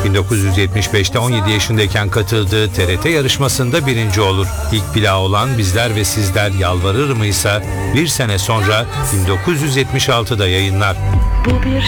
1975'te 17 yaşındayken katıldığı TRT yarışmasında birinci olur. İlk plağı olan Bizler ve Sizler Yalvarır mı ise bir sene sonra 1976'da yayınlar. Bu bir